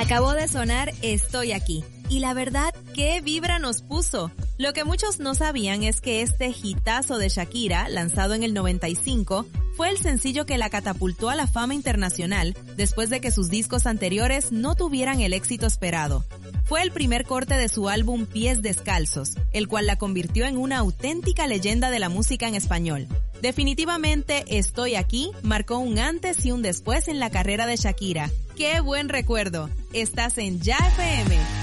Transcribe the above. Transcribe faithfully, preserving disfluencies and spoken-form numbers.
Acabó de sonar Estoy Aquí. Y la verdad, qué vibra nos puso. Lo que muchos no sabían es que este hitazo de Shakira, lanzado en el noventa y cinco, fue el sencillo que la catapultó a la fama internacional después de que sus discos anteriores no tuvieran el éxito esperado. Fue el primer corte de su álbum Pies Descalzos, el cual la convirtió en una auténtica leyenda de la música en español. Definitivamente, Estoy Aquí marcó un antes y un después en la carrera de Shakira. ¡Qué buen recuerdo! Estás en Ya F M.